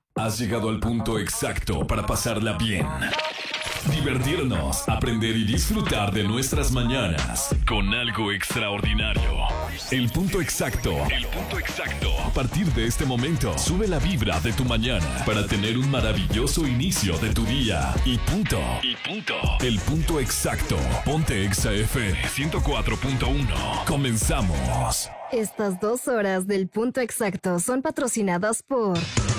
Has llegado al punto exacto para pasarla bien, divertirnos, aprender y disfrutar de nuestras mañanas con algo extraordinario. El punto exacto. El punto exacto. A partir de este momento, sube la vibra de tu mañana para tener un maravilloso inicio de tu día. Y punto. Y punto. El punto exacto. Ponte Exa FM 104.1. Comenzamos. Estas 2 horas del punto exacto son patrocinadas por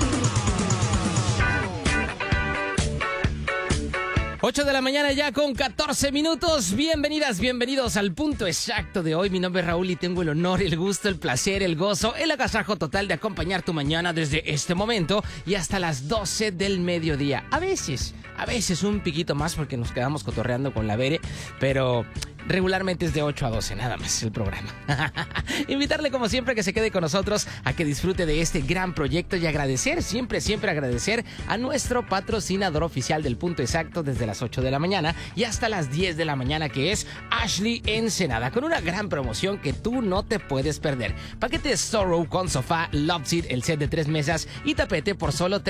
8 de la mañana ya con 14 minutos. Bienvenidas, bienvenidos al punto exacto de hoy. Mi nombre es Raúl y tengo el honor, el gusto, el placer, el gozo, el agasajo total de acompañar tu mañana desde este momento y hasta las 12 del mediodía. A veces un piquito más porque nos quedamos cotorreando con la Bere, pero regularmente es de 8 a 12, nada más el programa. Invitarle como siempre que se quede con nosotros, a que disfrute de este gran proyecto y agradecer, siempre agradecer a nuestro patrocinador oficial del punto exacto desde las 8 de la mañana y hasta las 10 de la mañana, que es Ashley Ensenada, con una gran promoción que tú no te puedes perder. Paquete Sorrow con sofá, Love Seat, el set de 3 mesas y tapete por solo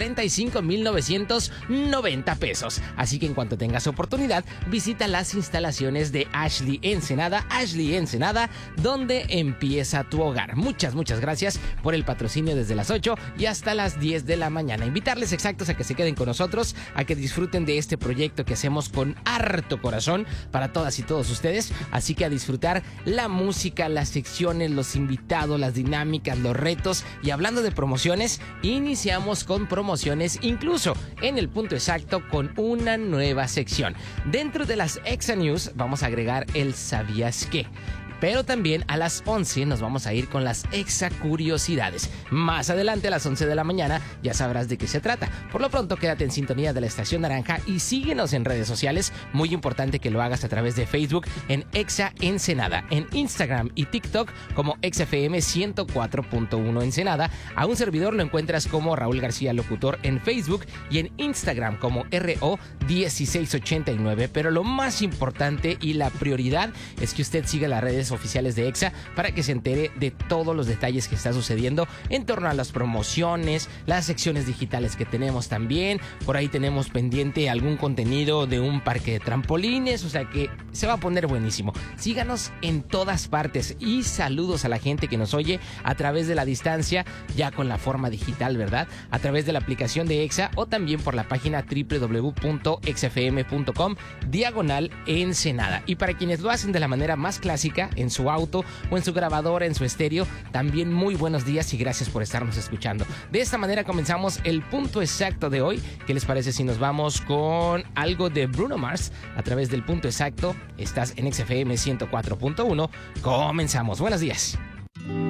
35,990 pesos. Así que en cuanto tengas oportunidad, visita las instalaciones de Ashley Ensenada, donde empieza tu hogar. Muchas gracias por el patrocinio desde las 8 y hasta las 10 de la mañana. Invitarles exactos a que se queden con nosotros, a que disfruten de este proyecto que hacemos con harto corazón para todas y todos ustedes. Así que a disfrutar la música, las secciones, los invitados, las dinámicas, los retos. Y hablando de promociones, iniciamos con promociones incluso en el punto exacto con una nueva sección. Dentro de las Exa News vamos a agregar el ¿sabías qué? Pero también a las 11 nos vamos a ir con las Exa Curiosidades. Más adelante a las 11 de la mañana ya sabrás de qué se trata. Por lo pronto quédate en sintonía de la Estación Naranja y síguenos en redes sociales. Muy importante que lo hagas a través de Facebook en Exa Ensenada, en Instagram y TikTok como XFM 104.1 Ensenada. A un servidor lo encuentras como Raúl García Locutor en Facebook y en Instagram como RO1689. Pero lo más importante y la prioridad es que usted siga las redes oficiales de Exa para que se entere de todos los detalles que está sucediendo en torno a las promociones, las secciones digitales que tenemos también. Por ahí tenemos pendiente algún contenido de un parque de trampolines, o sea que se va a poner buenísimo. Síganos en todas partes y saludos a la gente que nos oye a través de la distancia, ya con la forma digital, ¿verdad? A través de la aplicación de Exa o también por la página www.xfm.com/Ensenada. Y para quienes lo hacen de la manera más clásica, en su auto o en su grabadora, en su estéreo, también muy buenos días y gracias por estarnos escuchando. De esta manera comenzamos el punto exacto de hoy. ¿Qué les parece si nos vamos con algo de Bruno Mars a través del punto exacto? Estás en XFM 104.1. Comenzamos. Buenos días.